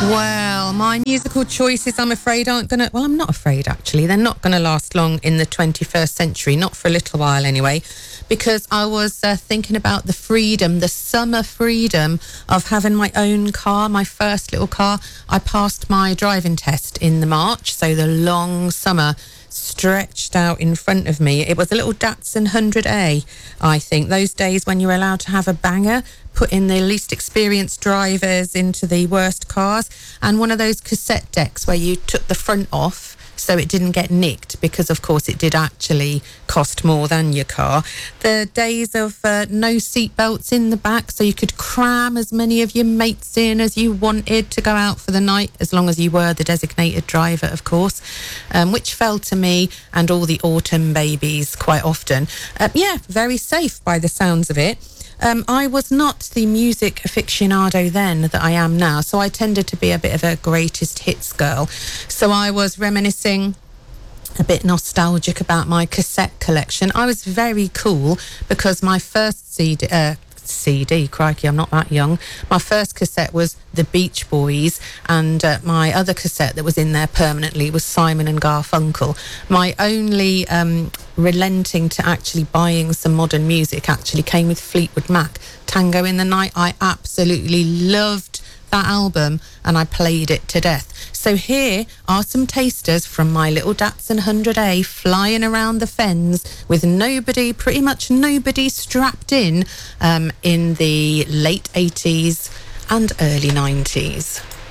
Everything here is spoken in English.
Well, my musical choices, I'm afraid, aren't going to... Well, I'm not afraid, actually. They're not going to last long in the 21st century, not for a little while anyway, because I was thinking about the freedom, the summer freedom of having my own car, my first little car. I passed my driving test in the March, so the long summer stretched out in front of me. It was a little Datsun 100A, I think. Those days when you're allowed to have a banger, putting the least experienced drivers into the worst cars, and one of those cassette decks where you took the front off so it didn't get nicked, because of course it did actually cost more than your car. The days of no seat belts in the back, so you could cram as many of your mates in as you wanted to go out for the night, as long as you were the designated driver, of course, which fell to me and all the autumn babies quite often. Yeah, very safe by the sounds of it. I was not the music aficionado then that I am now, so I tended to be a bit of a greatest hits girl. So I was reminiscing, a bit nostalgic about my cassette collection. I was very cool because my first CD, crikey, I'm not that young. My first cassette was the Beach Boys, and my other cassette that was in there permanently was Simon and Garfunkel. My only relenting to actually buying some modern music actually came with Fleetwood Mac. Tango in the Night, I absolutely loved that album, and I played it to death. So here are some tasters from my little Datsun 100A flying around the fens with nobody, pretty much nobody strapped in the late 80s and early 90s.